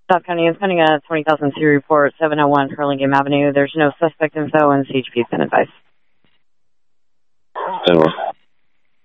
South County is pending a 20,000 C report, 701 Hurlingham Avenue. There's no suspect info, and CHP has been advised.